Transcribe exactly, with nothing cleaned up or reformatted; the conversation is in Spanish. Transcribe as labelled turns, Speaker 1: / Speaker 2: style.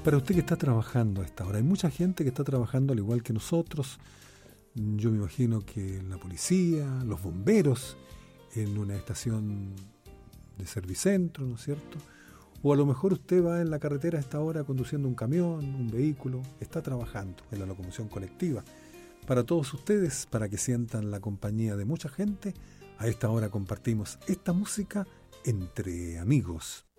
Speaker 1: Para usted que está trabajando a esta hora, hay mucha gente que está trabajando al igual que nosotros. Yo me imagino que la policía, los bomberos, en una estación de Servicentro, ¿no es cierto? O a lo mejor usted va en la carretera a esta hora conduciendo un camión, un vehículo, está trabajando en la locomoción colectiva. Para todos ustedes, para que sientan la compañía de mucha gente, a esta hora compartimos esta música entre amigos.